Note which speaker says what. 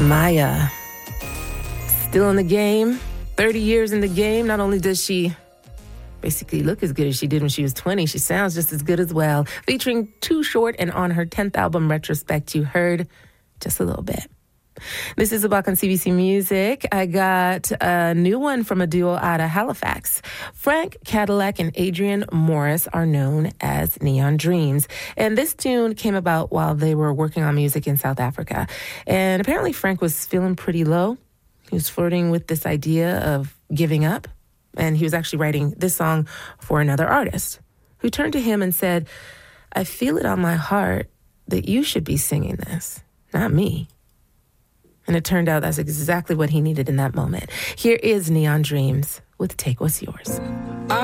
Speaker 1: Maya, still in the game, 30 years in the game. Not only does she basically look as good as she did when she was 20, she sounds just as good as well. Featuring Too Short, and on her 10th album, Retrospect, you heard just a little bit. This is About on CBC Music. I got a new one from a duo out of Halifax. Frank Cadillac and Adrian Morris are known as Neon Dreams. And this tune came about while they were working on music in South Africa. And apparently Frank was feeling pretty low. He was flirting with this idea of giving up. And he was actually writing this song for another artist who turned to him and said, "I feel it on my heart that you should be singing this, not me." And it turned out that's exactly what he needed in that moment. Here is Neon Dreams with Take What's Yours.